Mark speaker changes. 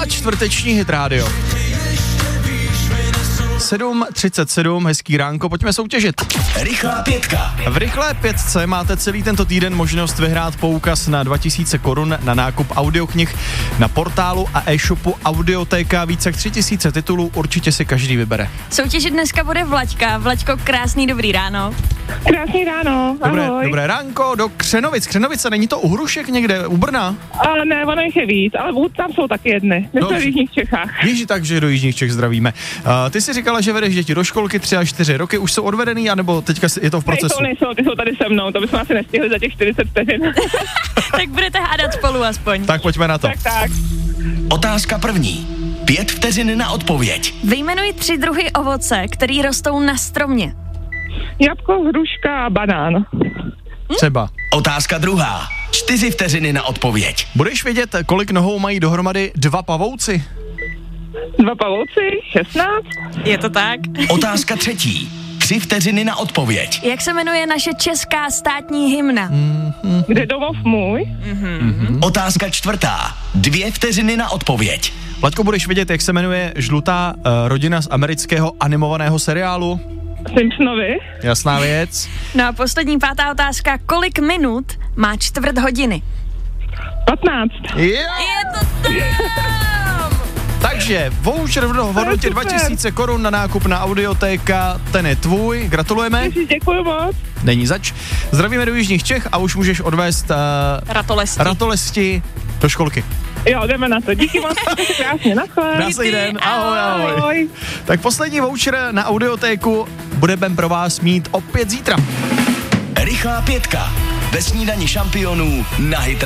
Speaker 1: a čtvrteční Hit Radio. 7:37, hezký ránko, pojďme soutěžit.
Speaker 2: Rychlá pětka.
Speaker 1: V rychlé pětce máte celý tento týden možnost vyhrát poukaz na 2000 korun na nákup audioknih na portálu a e-shopu Audioteka. Více jak 3000 titulů, určitě si každý vybere.
Speaker 3: Soutěžit dneska bude Vlaďka. Vlaďko, krásný dobrý ráno.
Speaker 4: Krásný ráno, ahoj.
Speaker 1: Dobré ránko, do Křenovic. Křenovice, není to u Hrušek někde, u Brna?
Speaker 4: Ale ne, ono jich je víc, ale tam jsou taky jedny. My jsme v jižních Čechách.
Speaker 1: Ježi, takže do jižních Čech zdravíme. Ty jsi říkala, že vedeš děti do školky 3 až 4 roky, už jsou odvedený, anebo teďka je to v procesu?
Speaker 4: Nejsou, ty jsou tady se mnou, to bychom asi nestihli za těch 40 vteřin.
Speaker 3: Tak budete hádat spolu aspoň.
Speaker 1: Tak pojďme na to.
Speaker 4: Tak.
Speaker 2: Otázka první. 5 vteřin na odpověď.
Speaker 3: Vyjmenuj 3 druhy ovoce, který rostou na stromě.
Speaker 4: Jabko, hruška a banán.
Speaker 1: Třeba.
Speaker 2: Otázka druhá. 4 vteřiny na odpověď.
Speaker 1: Budeš vědět, kolik nohou mají dohromady 2 pavouci?
Speaker 4: 2 pavouci, 16.
Speaker 3: Je to tak?
Speaker 2: Otázka třetí. 3 vteřiny na odpověď.
Speaker 3: Jak se jmenuje naše česká státní hymna?
Speaker 4: Kde domov můj?
Speaker 2: Otázka čtvrtá. 2 vteřiny na odpověď.
Speaker 1: Vladko, budeš vědět, jak se jmenuje žlutá rodina z amerického animovaného seriálu?
Speaker 4: Simpsonovi.
Speaker 1: Jasná věc.
Speaker 3: No a poslední 5. otázka. Kolik minut má čtvrt hodiny?
Speaker 4: 15.
Speaker 1: Jo!
Speaker 3: Je to tam!
Speaker 1: Takže voucher v hodnotě 2000 korun na nákup na Audioteka, ten je tvůj, gratulujeme.
Speaker 4: Děkuji moc.
Speaker 1: Není zač. Zdravíme do jižních Čech a už můžeš odvést ratolesti do školky.
Speaker 4: Jo, jdeme na to. Díky moc. Krásně, naschle.
Speaker 1: Krásný den. Ahoj. Tak poslední voucher na Audiotéku budeme pro vás mít opět zítra.
Speaker 2: Rychlá pětka. Ve snídani šampionů na Hit